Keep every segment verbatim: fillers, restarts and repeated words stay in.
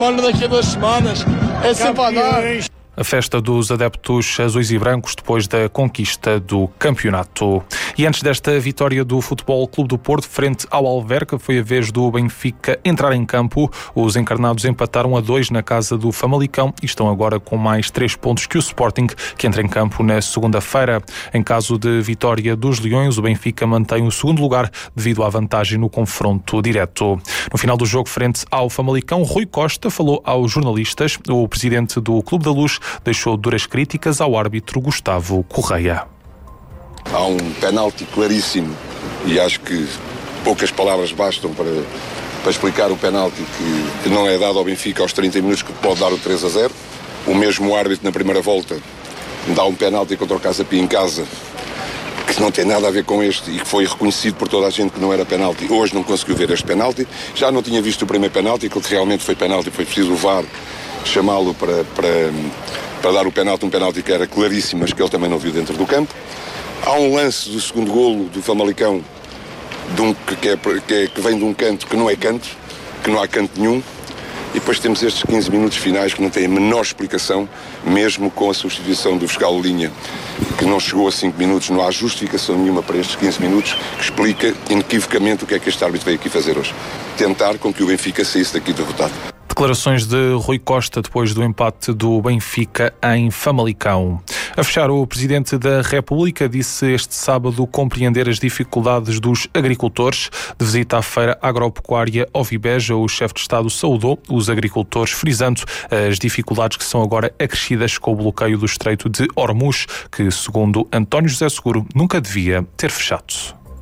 Olha, daqui a duas semanas é sempre a dar. A festa dos adeptos azuis e brancos depois da conquista do campeonato. E antes desta vitória do Futebol Clube do Porto frente ao Alverca, foi a vez do Benfica entrar em campo. Os encarnados empataram a dois na casa do Famalicão e estão agora com mais três pontos que o Sporting, que entra em campo na segunda-feira. Em caso de vitória dos Leões, o Benfica mantém o segundo lugar devido à vantagem no confronto direto. No final do jogo frente ao Famalicão, Rui Costa falou aos jornalistas. O presidente do Clube da Luz deixou duras críticas ao árbitro Gustavo Correia. Há um penalti claríssimo e acho que poucas palavras bastam para, para explicar o penalti que, que não é dado ao Benfica aos trinta minutos, que pode dar o três a zero. O mesmo árbitro na primeira volta dá um penalti contra o Casa Pia em casa que não tem nada a ver com este e que foi reconhecido por toda a gente que não era penalti. Hoje não conseguiu ver este penalti. Já não tinha visto o primeiro penalti, aquilo que realmente foi penalti, foi preciso o V A R chamá-lo para, para, para dar o penalti, um penalti que era claríssimo, mas que ele também não viu dentro do campo. Há um lance do segundo golo do Famalicão de um, que, é, que, é, que vem de um canto que não é canto, que não há canto nenhum, e depois temos estes quinze minutos finais que não têm a menor explicação, mesmo com a substituição do fiscal Linha, que não chegou a cinco minutos, não há justificação nenhuma para estes quinze minutos, que explica inequivocamente o que é que este árbitro veio aqui fazer hoje. Tentar com que o Benfica saísse daqui derrotado. Declarações de Rui Costa depois do empate do Benfica em Famalicão. A fechar, o Presidente da República disse este sábado compreender as dificuldades dos agricultores. De visita à feira agropecuária Ovibeja, o chefe de Estado saudou os agricultores, frisando as dificuldades que são agora acrescidas com o bloqueio do Estreito de Hormuz, que, segundo António José Seguro, nunca devia ter fechado.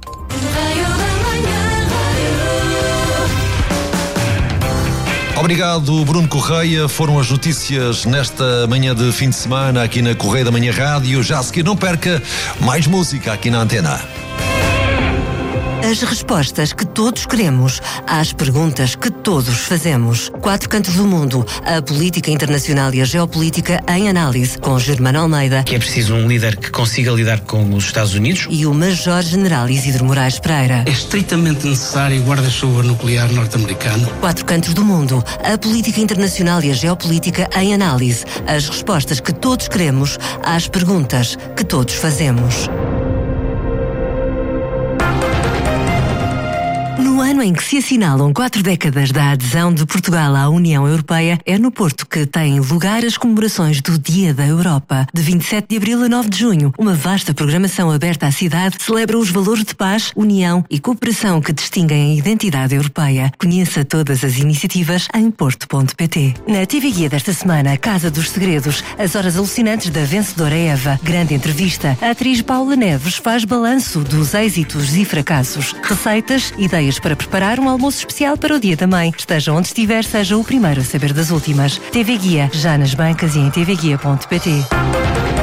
Obrigado, Bruno Correia. Foram as notícias nesta manhã de fim de semana aqui na Correia da Manhã Rádio. Já a seguir, não perca mais música aqui na Antena. As respostas que todos queremos às perguntas que todos fazemos. Quatro Cantos do Mundo, a política internacional e a geopolítica em análise, com Germano Almeida. Que é preciso um líder que consiga lidar com os Estados Unidos. E o Major-General Isidro Moraes Pereira. É estritamente necessário guarda-chuva nuclear norte-americano. Quatro Cantos do Mundo, a política internacional e a geopolítica em análise. As respostas que todos queremos às perguntas que todos fazemos. No ano em que se assinalam quatro décadas da adesão de Portugal à União Europeia, é no Porto que têm lugar as comemorações do Dia da Europa. De vinte e sete de abril a nove de junho, uma vasta programação aberta à cidade celebra os valores de paz, união e cooperação que distinguem a identidade europeia. Conheça todas as iniciativas em porto ponto pt. Na T V Guia desta semana, Casa dos Segredos, as horas alucinantes da vencedora Eva. Grande entrevista. A atriz Paula Neves faz balanço dos êxitos e fracassos. Receitas, ideias para preparar um almoço especial para o Dia da Mãe. Esteja onde estiver, seja o primeiro a saber das últimas. T V Guia, já nas bancas e em t v guia ponto pt.